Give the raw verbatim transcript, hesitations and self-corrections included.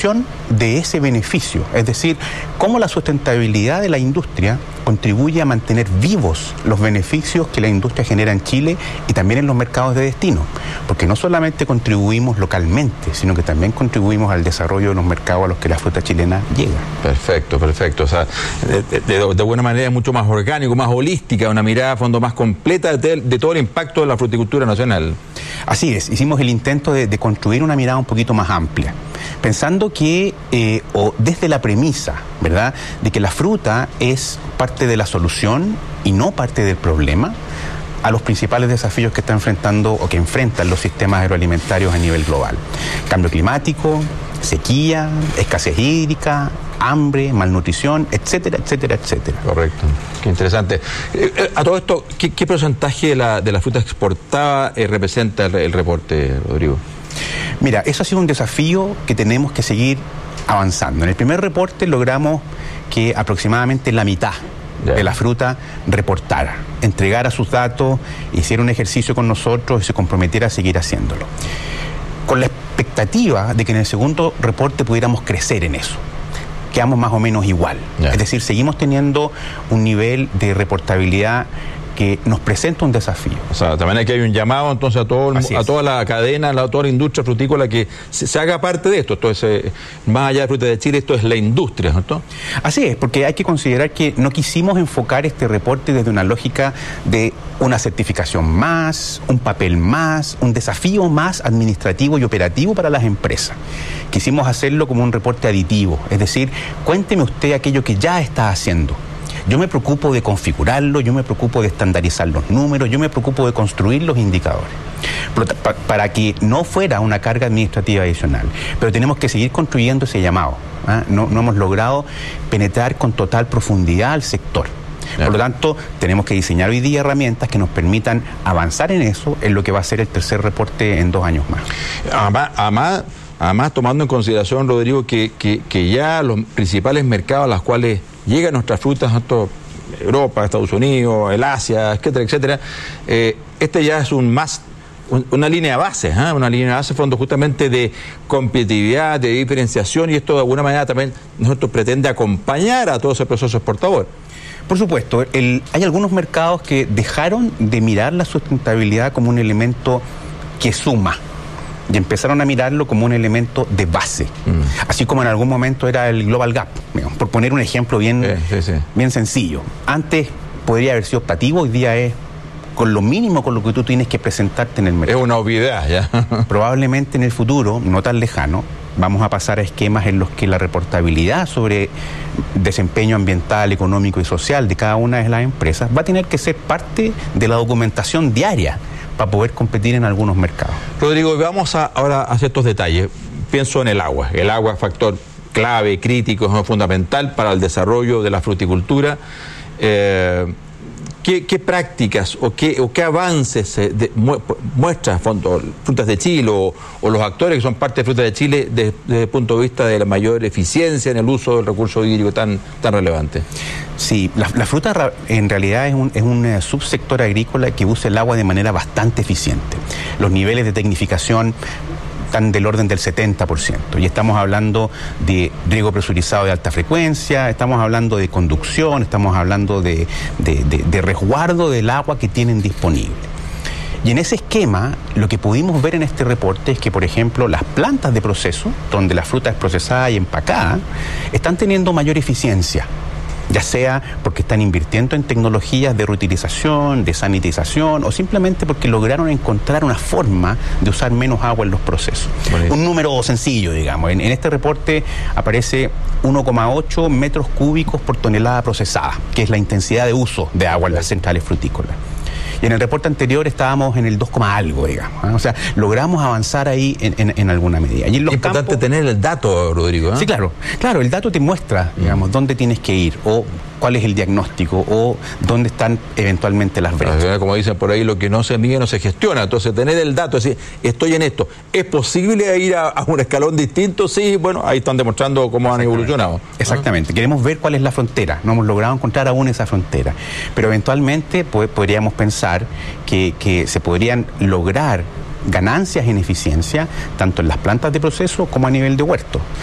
distribución de ese beneficio, es decir, cómo la sustentabilidad de la industria contribuye a mantener vivos los beneficios que la industria genera en Chile y también en los mercados de destino, porque no solamente contribuimos localmente, sino que también contribuimos al desarrollo de los mercados a los que la fruta chilena llega. Perfecto, perfecto. O sea, de, de, de buena manera es mucho más orgánico, más holística, una mirada a fondo más completa de, de todo el impacto de la fruticultura nacional. Así es, hicimos el intento de, de construir una mirada un poquito más amplia, pensando que, eh, o desde la premisa, ¿verdad?, de que la fruta es parte de la solución y no parte del problema a los principales desafíos que está enfrentando o que enfrentan los sistemas agroalimentarios a nivel global. Cambio climático, sequía, escasez hídrica, hambre, malnutrición, etcétera, etcétera, etcétera. Correcto. Qué interesante. Eh, eh, a todo esto, ¿qué, qué porcentaje de la, de la fruta exportada eh, representa el, el reporte, Rodrigo? Mira, eso ha sido un desafío que tenemos que seguir avanzando. En el primer reporte logramos que aproximadamente la mitad yeah. de la fruta reportara, entregara sus datos, hiciera un ejercicio con nosotros y se comprometiera a seguir haciéndolo, con la expectativa de que en el segundo reporte pudiéramos crecer en eso. Quedamos más o menos igual. Yeah. Es decir, seguimos teniendo un nivel de reportabilidad que nos presenta un desafío. O sea, también aquí hay un llamado entonces a todo el, a toda la cadena, a toda la industria frutícola que se, se haga parte de esto. Entonces, eh, más allá de Frutas de Chile, esto es la industria, ¿no? Así es, porque hay que considerar que no quisimos enfocar este reporte desde una lógica de una certificación más, un papel más, un desafío más administrativo y operativo para las empresas. Quisimos hacerlo como un reporte aditivo, es decir, cuénteme usted aquello que ya está haciendo. Yo me preocupo de configurarlo, yo me preocupo de estandarizar los números, yo me preocupo de construir los indicadores, para que no fuera una carga administrativa adicional. Pero tenemos que seguir construyendo ese llamado. ¿eh? No, no hemos logrado penetrar con total profundidad al sector. Por lo tanto, tenemos que diseñar hoy día herramientas que nos permitan avanzar en eso, en lo que va a ser el tercer reporte en dos años más. Además, además, además tomando en consideración, Rodrigo, que, que, que ya los principales mercados a los cuales llegan nuestras frutas, ¿no? Europa, Estados Unidos, el Asia, etcétera, etcétera, eh, este ya es un más, un, una línea base, ¿eh? una línea base fondo justamente de competitividad, de diferenciación, y esto de alguna manera también nosotros pretende acompañar a todo ese proceso exportador. Por supuesto, el, hay algunos mercados que dejaron de mirar la sustentabilidad como un elemento que suma y empezaron a mirarlo como un elemento de base, mm. así como en algún momento era el Global Gap, digamos, por poner un ejemplo bien, eh, sí, sí. bien sencillo. Antes podría haber sido optativo, hoy día es con lo mínimo con lo que tú tienes que presentarte en el mercado. Es una obviedad, ya. Probablemente en el futuro, no tan lejano, vamos a pasar a esquemas en los que la reportabilidad sobre desempeño ambiental, económico y social de cada una de las empresas va a tener que ser parte de la documentación diaria para poder competir en algunos mercados. Rodrigo, vamos a, ahora a ciertos detalles. Pienso en el agua. El agua es factor clave, crítico, es fundamental para el desarrollo de la fruticultura. Eh, ¿qué, ¿Qué prácticas o qué, o qué avances eh, de, muestra fondo, Frutas de Chile o, o los actores que son parte de Frutas de Chile desde, desde el punto de vista de la mayor eficiencia en el uso del recurso hídrico tan, tan relevante? Sí, la, la fruta en realidad es un, es un subsector agrícola que usa el agua de manera bastante eficiente. Los niveles de tecnificación están del orden del setenta por ciento. Y estamos hablando de riego presurizado de alta frecuencia, estamos hablando de conducción, estamos hablando de, de, de, de resguardo del agua que tienen disponible. Y en ese esquema, lo que pudimos ver en este reporte es que, por ejemplo, las plantas de proceso, donde la fruta es procesada y empacada, están teniendo mayor eficiencia, ya sea porque están invirtiendo en tecnologías de reutilización, de sanitización, o simplemente porque lograron encontrar una forma de usar menos agua en los procesos. Bueno, un número sencillo, digamos. En, en este reporte aparece uno coma ocho metros cúbicos por tonelada procesada, que es la intensidad de uso de agua en las centrales frutícolas. Y en el reporte anterior estábamos en el dos, algo, digamos. ¿eh? O sea, logramos avanzar ahí en, en, en alguna medida. Y en los es importante campos, tener el dato, Rodrigo. ¿eh? Sí, claro. Claro, el dato te muestra, digamos, mm. dónde tienes que ir, o cuál es el diagnóstico, o dónde están eventualmente las brechas. Como dicen por ahí, lo que no se mide no se gestiona. Entonces, tener el dato, es decir, estoy en esto. ¿Es posible ir a, a un escalón distinto? Sí, bueno, ahí están demostrando cómo han evolucionado. Exactamente. ¿Ah? Queremos ver cuál es la frontera. No hemos logrado encontrar aún esa frontera. Pero eventualmente pues, podríamos pensar que, que se podrían lograr ganancias en eficiencia tanto en las plantas de proceso como a nivel de huerto.